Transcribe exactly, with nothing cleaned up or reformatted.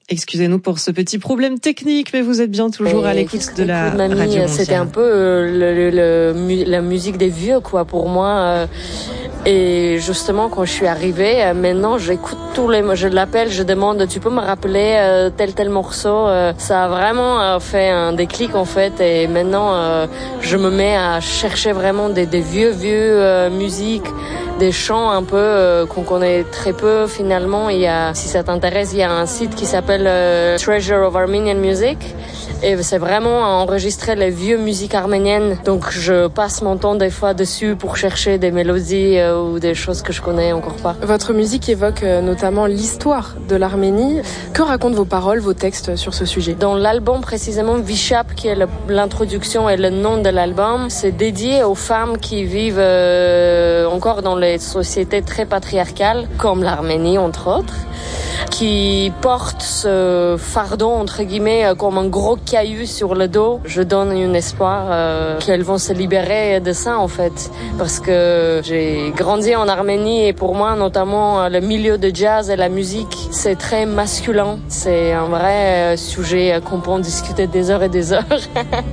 Excusez-nous pour ce petit problème technique, mais vous êtes bien toujours et à l'écoute de la mamie, radio mondiale. C'était un peu euh, le, le, le, la musique des vieux, quoi, pour moi. Euh, et justement, quand je suis arrivée, euh, maintenant, j'écoute tous les... Je l'appelle, je demande, tu peux me rappeler euh, tel, tel morceau. Euh, ça a vraiment euh, fait un déclic, en fait. Et maintenant, euh, je me mets à chercher vraiment des, des vieux, vieux euh, musiques, des chants un peu euh, qu'on connaît très peu finalement. Il y a, si ça t'intéresse, il y a un site qui s'appelle euh, Treasure of Armenian Music et c'est vraiment enregistrer les vieux musiques arméniennes. Donc je passe mon temps des fois dessus pour chercher des mélodies euh, ou des choses que je connais encore pas. Votre musique évoque euh, notamment l'histoire de l'Arménie. Que racontent vos paroles, vos textes sur ce sujet? Dans l'album précisément, Vishap, qui est le, l'introduction et le nom de l'album, c'est dédié aux femmes qui vivent euh, encore dans les sociétés très patriarcales, comme l'Arménie entre autres, qui portent ce fardeau entre guillemets comme un gros caillou sur le dos. Je donne un espoir euh, qu'elles vont se libérer de ça en fait, parce que j'ai grandi en Arménie et pour moi notamment le milieu de jazz et la musique c'est très masculin. C'est un vrai sujet qu'on peut en discuter des heures et des heures.